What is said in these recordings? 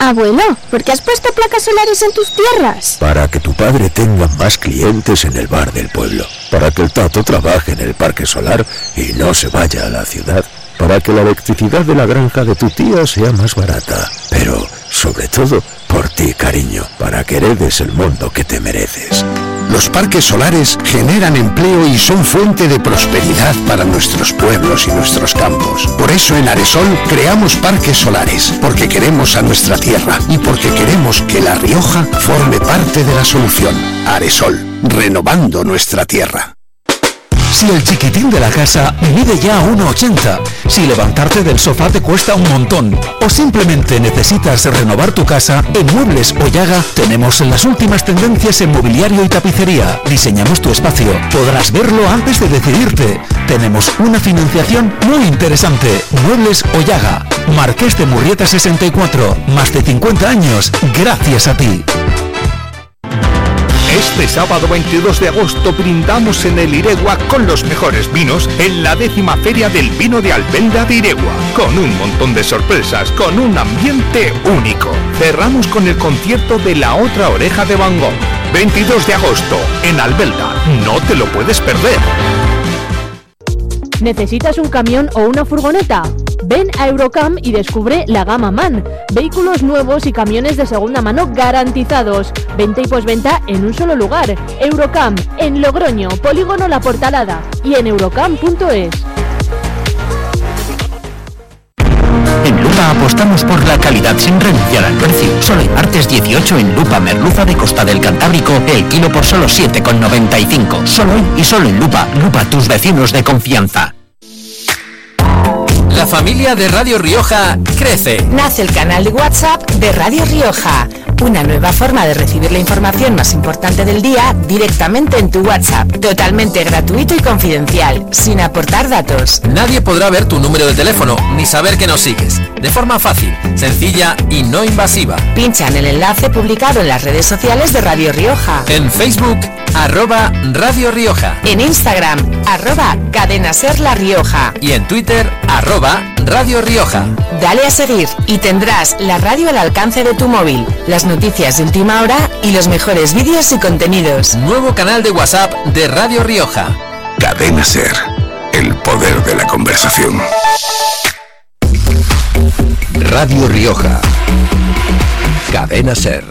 Abuelo, ¿por qué has puesto placas solares en tus tierras? Para que tu padre tenga más clientes en el bar del pueblo. Para que el Tato trabaje en el parque solar y no se vaya a la ciudad. Para que la electricidad de la granja de tu tía sea más barata. Pero, sobre todo, por ti, cariño. Para que heredes el mundo que te mereces. Los parques solares generan empleo y son fuente de prosperidad para nuestros pueblos y nuestros campos. Por eso en Aresol creamos parques solares, porque queremos a nuestra tierra y porque queremos que La Rioja forme parte de la solución. Aresol, renovando nuestra tierra. Si el chiquitín de la casa mide ya 1,80, si levantarte del sofá te cuesta un montón o simplemente necesitas renovar tu casa, en Muebles Oyaga tenemos las últimas tendencias en mobiliario y tapicería. Diseñamos tu espacio, podrás verlo antes de decidirte. Tenemos una financiación muy interesante. Muebles Oyaga, Marqués de Murrieta 64, más de 50 años gracias a ti. Este sábado 22 de agosto brindamos en el Iregua con los mejores vinos en la 10ª Feria del Vino de Albelda de Iregua, con un montón de sorpresas, con un ambiente único. Cerramos con el concierto de La Otra Oreja de Van Gogh. 22 de agosto en Albelda, no te lo puedes perder. ¿Necesitas un camión o una furgoneta? Ven a Eurocam y descubre la gama MAN. Vehículos nuevos y camiones de segunda mano garantizados. Venta y posventa en un solo lugar. Eurocam, en Logroño, Polígono La Portalada y en eurocam.es. En Lupa apostamos por la calidad sin renunciar al precio. Solo el martes 18 en Lupa merluza de Costa del Cantábrico, el kilo por solo 7,95. Solo hoy y solo en Lupa. Lupa, tus vecinos de confianza. La familia de Radio Rioja crece. Nace el canal de WhatsApp de Radio Rioja. Una nueva forma de recibir la información más importante del día directamente en tu WhatsApp. Totalmente gratuito y confidencial, sin aportar datos. Nadie podrá ver tu número de teléfono ni saber que nos sigues. De forma fácil, sencilla y no invasiva. Pincha en el enlace publicado en las redes sociales de Radio Rioja. En Facebook, @Radio Rioja. En Instagram, @Cadena Ser La Rioja. Y en Twitter, @Radio Rioja. Dale a seguir y tendrás la radio al alcance de tu móvil, las noticias de última hora y los mejores vídeos y contenidos. Nuevo canal de WhatsApp de Radio Rioja. Cadena Ser, el poder de la conversación. Radio Rioja. Cadena Ser.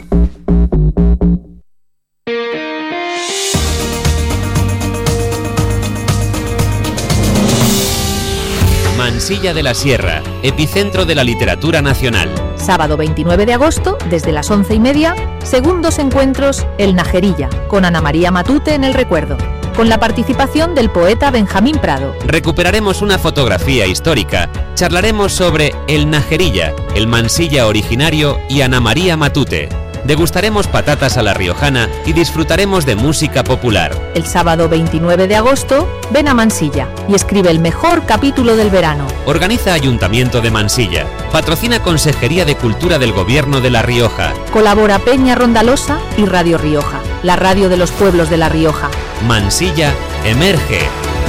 Mansilla de la Sierra, epicentro de la literatura nacional. Sábado 29 de agosto, desde las 11:30, segundos encuentros El Najerilla, con Ana María Matute en el recuerdo, con la participación del poeta Benjamín Prado. Recuperaremos una fotografía histórica, charlaremos sobre El Najerilla, el Mansilla originario y Ana María Matute. Degustaremos patatas a la riojana y disfrutaremos de música popular. El sábado 29 de agosto, ven a Mansilla y escribe el mejor capítulo del verano. Organiza Ayuntamiento de Mansilla. Patrocina Consejería de Cultura del Gobierno de La Rioja. Colabora Peña Rondalosa y Radio Rioja, la radio de los pueblos de La Rioja. Mansilla emerge.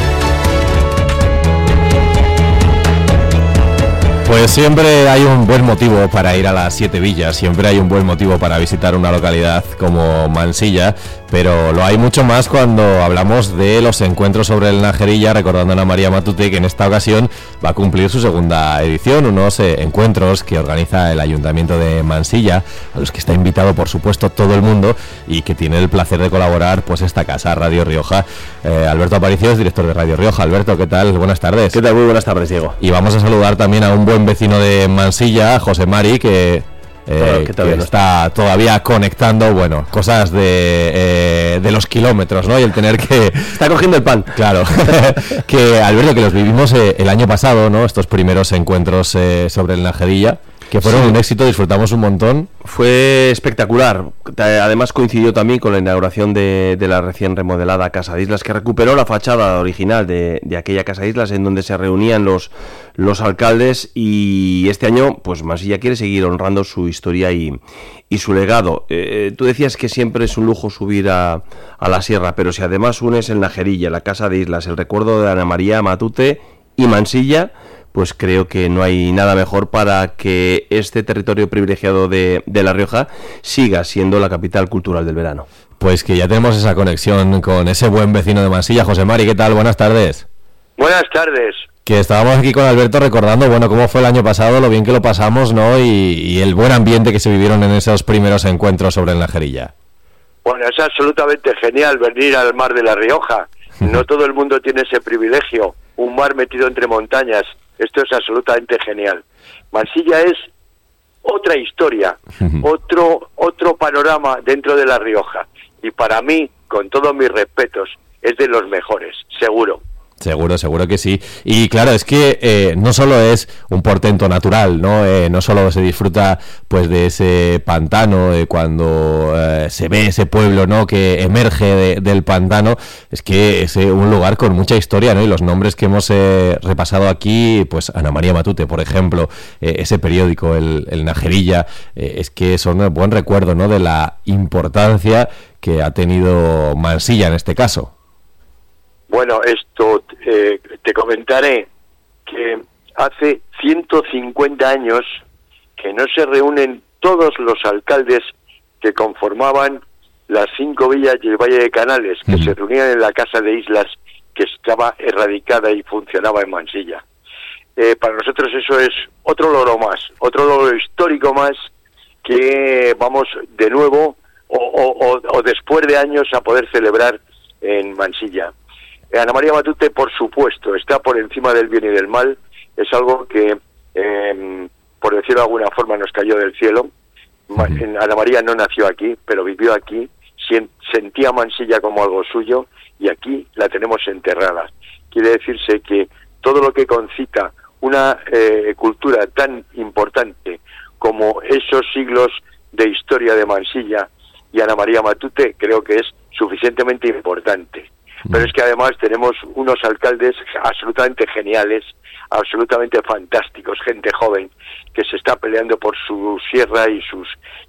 Pues siempre hay un buen motivo para ir a las Siete Villas, siempre hay un buen motivo para visitar una localidad como Mansilla, pero lo hay mucho más cuando hablamos de los encuentros sobre el Najerilla, recordando a Ana María Matute que en esta ocasión va a cumplir su segunda edición, unos encuentros que organiza el Ayuntamiento de Mansilla, a los que está invitado por supuesto todo el mundo y que tiene el placer de colaborar pues esta casa, Radio Rioja. Alberto Aparicio es director de Radio Rioja. Alberto, ¿qué tal? Buenas tardes. ¿Qué tal? Muy buenas tardes, Diego. Y vamos a saludar también a un buen vecino de Mansilla, José Mari, que está todavía conectando, bueno, cosas de los kilómetros, ¿no? Y el tener que... Está cogiendo el pan. Claro. Que, Alberto, que los vivimos el año pasado, ¿no? Estos primeros encuentros sobre el Najerilla, que fueron un éxito, disfrutamos un montón. Fue espectacular. Además coincidió también con la inauguración de la recién remodelada Casa de Islas, que recuperó la fachada original de aquella Casa de Islas en donde se reunían los alcaldes, y este año pues Mansilla quiere seguir honrando su historia y su legado. Tú decías que siempre es un lujo subir a la sierra, pero si además unes el Najerilla, la Casa de Islas, el recuerdo de Ana María Matute y Mansilla, pues creo que no hay nada mejor para que este territorio privilegiado de La Rioja siga siendo la capital cultural del verano. Pues que ya tenemos esa conexión con ese buen vecino de Mansilla. José Mari, ¿qué tal? Buenas tardes. Buenas tardes. Que estábamos aquí con Alberto recordando, bueno, cómo fue el año pasado, lo bien que lo pasamos, ¿no? Y el buen ambiente que se vivieron en esos primeros encuentros sobre el Najerilla. Bueno, es absolutamente genial venir al mar de La Rioja. No todo el mundo tiene ese privilegio. Un mar metido entre montañas. Esto es absolutamente genial. Mansilla es otra historia, otro panorama dentro de La Rioja. Y para mí, con todos mis respetos, es de los mejores, seguro. Seguro que sí. Y claro, es que no solo es un portento natural, no solo se disfruta pues de ese pantano, cuando se ve ese pueblo, ¿no?, que emerge del pantano, es que es un lugar con mucha historia, ¿no? Y los nombres que hemos repasado aquí, pues Ana María Matute, por ejemplo, ese periódico, el Najerilla, es que son un buen recuerdo, ¿no?, de la importancia que ha tenido Mansilla en este caso. Bueno, esto te comentaré que hace 150 años que no se reúnen todos los alcaldes que conformaban las 5 villas y el Valle de Canales, que se reunían en la Casa de Islas, que estaba erradicada y funcionaba en Mansilla. Para nosotros eso es otro logro más, otro logro histórico más, que vamos de nuevo o después de años a poder celebrar en Mansilla. Ana María Matute, por supuesto, está por encima del bien y del mal. Es algo que, por decirlo de alguna forma, nos cayó del cielo. Ana María no nació aquí, pero vivió aquí, sentía Mansilla como algo suyo, y aquí la tenemos enterrada. Quiere decirse que todo lo que concita una cultura tan importante como esos siglos de historia de Mansilla y Ana María Matute, creo que es suficientemente importante. Pero es que además tenemos unos alcaldes absolutamente geniales, absolutamente fantásticos, gente joven que se está peleando por su sierra y sus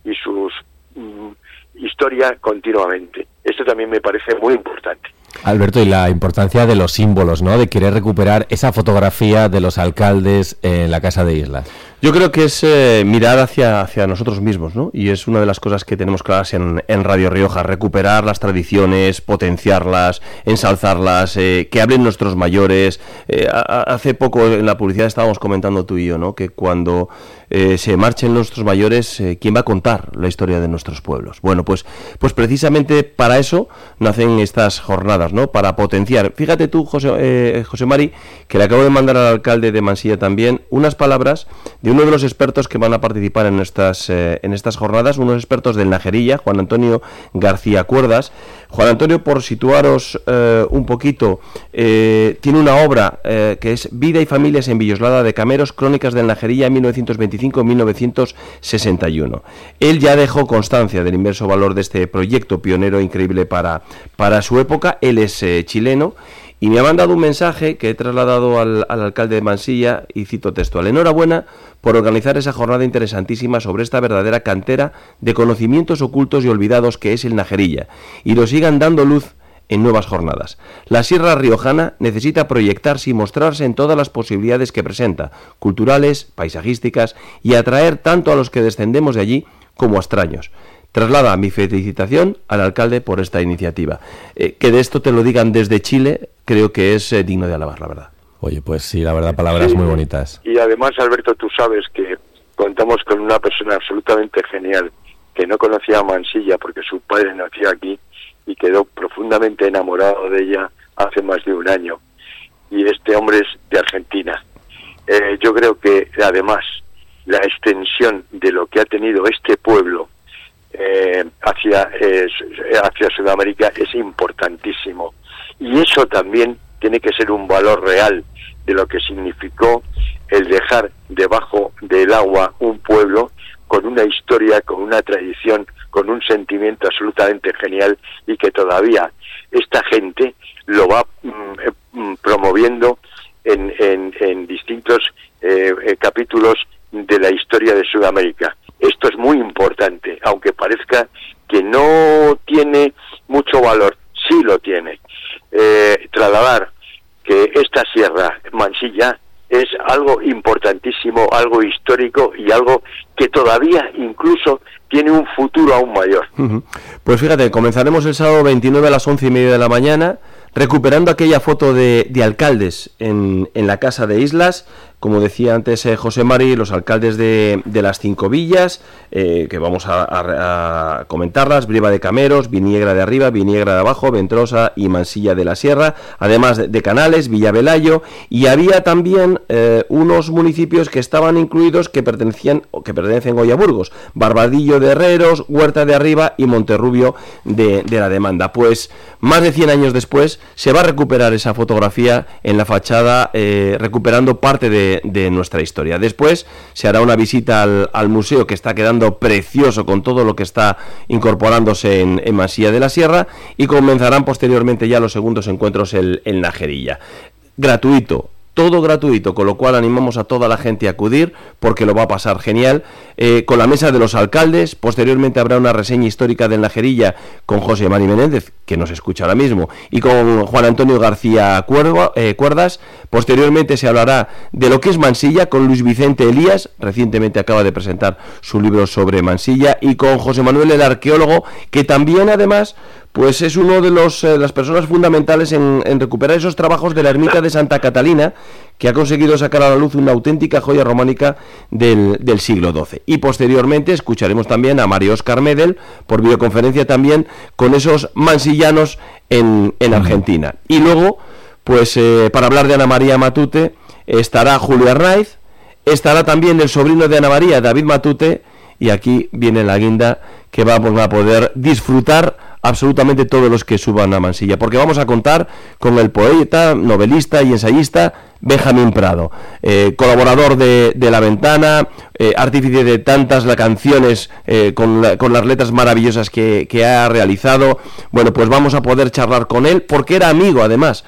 historia continuamente. Esto también me parece muy importante. Alberto, y la importancia de los símbolos, ¿no?, de querer recuperar esa fotografía de los alcaldes en la Casa de Islas. Yo creo que es mirar hacia nosotros mismos, ¿no? Y es una de las cosas que tenemos claras en Radio Rioja, recuperar las tradiciones, potenciarlas, ensalzarlas, que hablen nuestros mayores. Hace poco en la publicidad estábamos comentando tú y yo, ¿no?, que cuando se marchen nuestros mayores, ¿quién va a contar la historia de nuestros pueblos? Bueno, pues precisamente para eso nacen estas jornadas, ¿no?, para potenciar. Fíjate tú, José Mari, que le acabo de mandar al alcalde de Mansilla también unas palabras de uno de los expertos que van a participar en estas jornadas, unos expertos del Najerilla, Juan Antonio García Cuerdas. Juan Antonio, por situaros un poquito, tiene una obra que es Vida y Familias en Villoslada de Cameros, Crónicas del Najerilla 1925-1961. Él ya dejó constancia del inmenso valor de este proyecto pionero increíble para su época. Él es chileno y me ha mandado un mensaje que he trasladado al alcalde de Mansilla, y cito textual: enhorabuena por organizar esa jornada interesantísima sobre esta verdadera cantera de conocimientos ocultos y olvidados que es el Najerilla, y lo sigan dando luz en nuevas jornadas. La Sierra Riojana necesita proyectarse y mostrarse en todas las posibilidades que presenta, culturales, paisajísticas, y atraer tanto a los que descendemos de allí como a extraños. Traslada mi felicitación al alcalde por esta iniciativa. Que de esto te lo digan desde Chile, creo que es digno de alabar, la verdad. Oye, pues sí, la verdad, palabras muy bonitas. Y además, Alberto, tú sabes que contamos con una persona absolutamente genial, que no conocía a Mansilla porque su padre nació aquí y quedó profundamente enamorado de ella hace más de un año. Y este hombre es de Argentina. Yo creo que además la extensión de lo que ha tenido este pueblo hacia Sudamérica es importantísimo, y eso también tiene que ser un valor real de lo que significó el dejar debajo del agua un pueblo con una historia, con una tradición, con un sentimiento absolutamente genial, y que todavía esta gente lo va promoviendo en distintos capítulos de la historia de Sudamérica. Esto es muy importante, aunque parezca que no tiene mucho valor, sí lo tiene. Trasladar que esta sierra, Mansilla, es algo algo que todavía incluso tiene un futuro aún mayor. Pues fíjate, comenzaremos el sábado 29 a las 11:30 de la mañana, recuperando aquella foto de alcaldes en la Casa de Islas, como decía antes José Mari, los alcaldes de las 5 villas, que vamos a comentarlas: Briva de Cameros, Viniegra de Arriba, Viniegra de Abajo, Ventrosa y Mansilla de la Sierra, además de Canales, Villavelayo, y había también unos municipios que estaban incluidos que pertenecen hoy a Burgos: Barbadillo de Herreros, Huerta de Arriba y Monterrubio de la Demanda. Pues más de 100 años después se va a recuperar esa fotografía en la fachada, recuperando parte de nuestra historia. Después se hará una visita al museo, que está quedando precioso con todo lo que está incorporándose en Mansilla de la Sierra, y comenzarán posteriormente ya los segundos encuentros en Najerilla. Gratuito, todo gratuito, con lo cual animamos a toda la gente a acudir, porque lo va a pasar genial, con la mesa de los alcaldes. Posteriormente habrá una reseña histórica de Najerilla con José Mari Menéndez, que nos escucha ahora mismo, y con Juan Antonio García Cuerdas. Posteriormente se hablará de lo que es Mansilla con Luis Vicente Elías, recientemente acaba de presentar su libro sobre Mansilla, y con José Manuel, el arqueólogo, que también además pues es uno de las personas fundamentales en recuperar esos trabajos de la ermita de Santa Catalina, que ha conseguido sacar a la luz una auténtica joya románica del siglo XII. Y posteriormente escucharemos también a Mario Óscar Medel por videoconferencia, también con esos mansillanos en Argentina. Y luego, pues para hablar de Ana María Matute, estará Julio Arnaiz, estará también el sobrino de Ana María, David Matute, y aquí viene la guinda, que vamos a poder disfrutar absolutamente todos los que suban a Mansilla, porque vamos a contar con el poeta, novelista y ensayista Benjamín Prado, colaborador de La Ventana, artífice de tantas canciones con las letras maravillosas que ha realizado. Bueno, pues vamos a poder charlar con él, porque era amigo además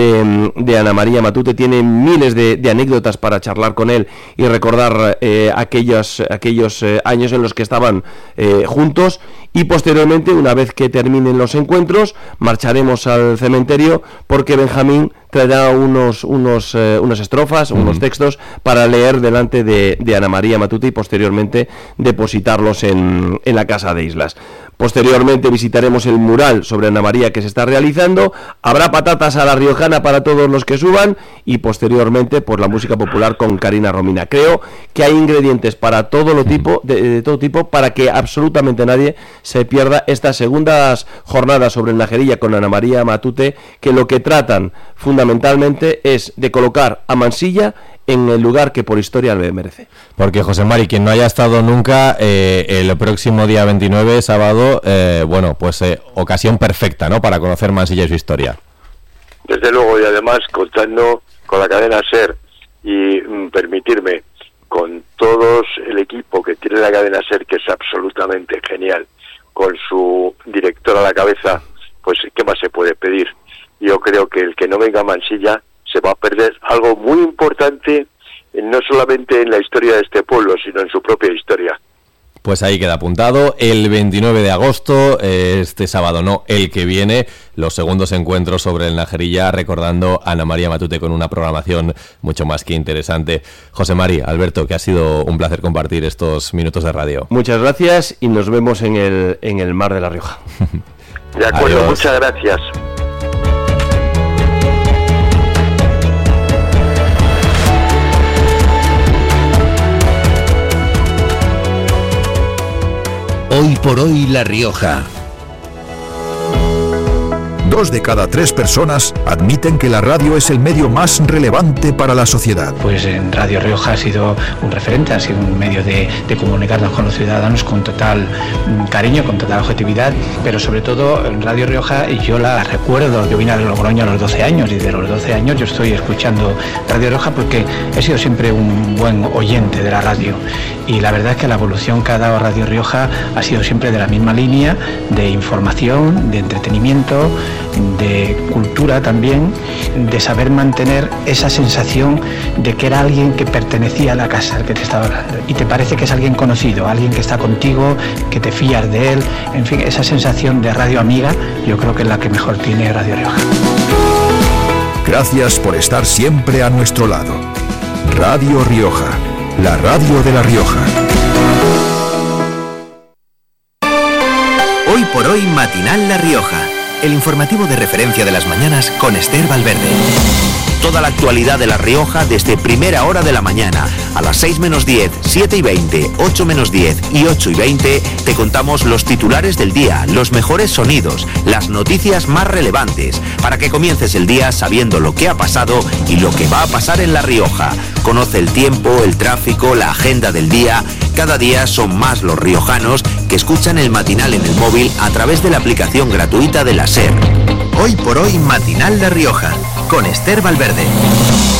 de Ana María Matute. Tiene miles de anécdotas para charlar con él y recordar aquellos años en los que estaban juntos. Y posteriormente, una vez que terminen los encuentros, marcharemos al cementerio, porque Benjamín traerá unas estrofas, unos textos para leer delante de Ana María Matute, y posteriormente depositarlos en la Casa de Islas. Posteriormente visitaremos el mural sobre Ana María que se está realizando. Habrá patatas a la riojana para todos los que suban, y posteriormente por la música popular con Karina Romina. Creo que hay ingredientes para todo tipo, de todo tipo, para que absolutamente nadie se pierda estas segundas jornadas sobre el Najerilla con Ana María Matute, que lo que tratan fundamentalmente es de colocar a Mansilla en el lugar que por historia le merece. Porque, José Mari, quien no haya estado nunca, el próximo día 29, sábado, ocasión perfecta, ¿no?, para conocer Mansilla y su historia. Desde luego, y además contando con la cadena SER, y permitirme, con todo el equipo que tiene la cadena SER, que es absolutamente genial, con su director a la cabeza, pues ¿qué más se puede pedir? Yo creo que el que no venga a Mansilla se va a perder algo muy importante, no solamente en la historia de este pueblo, sino en su propia historia. Pues ahí queda apuntado, el 29 de agosto, este sábado no, el que viene, los segundos encuentros sobre el Najerilla, recordando a Ana María Matute con una programación mucho más que interesante. José Mari, Alberto, que ha sido un placer compartir estos minutos de radio. Muchas gracias, y nos vemos en el Mar de La Rioja. De acuerdo, adiós. Muchas gracias. Hoy por hoy La Rioja. 2 de cada 3 personas admiten que la radio es el medio más relevante para la sociedad. Pues en Radio Rioja ha sido un referente, ha sido un medio de comunicarnos con los ciudadanos con total cariño, con total objetividad, pero sobre todo en Radio Rioja, y yo la recuerdo, yo vine a Logroño a los 12 años, y de los 12 años yo estoy escuchando Radio Rioja porque he sido siempre un buen oyente de la radio, y la verdad es que la evolución que ha dado Radio Rioja ha sido siempre de la misma línea, de información, de entretenimiento, de cultura también, de saber mantener esa sensación de que era alguien que pertenecía a la casa al que te estaba hablando, y te parece que es alguien conocido, alguien que está contigo, que te fías de él, en fin, esa sensación de radio amiga, yo creo que es la que mejor tiene Radio Rioja. Gracias por estar siempre a nuestro lado. Radio Rioja, la radio de La Rioja. Hoy por hoy, Matinal La Rioja, el informativo de referencia de las mañanas con Esther Valverde. Toda la actualidad de La Rioja desde primera hora de la mañana. A las 6 menos 10, 7 y 20, 8 menos 10 y 8 y 20 te contamos los titulares del día, los mejores sonidos, las noticias más relevantes, para que comiences el día sabiendo lo que ha pasado y lo que va a pasar en La Rioja. Conoce el tiempo, el tráfico, la agenda del día. Cada día son más los riojanos que escuchan el matinal en el móvil a través de la aplicación gratuita de la SER. Hoy por hoy, Matinal La Rioja, con Esther Valverde.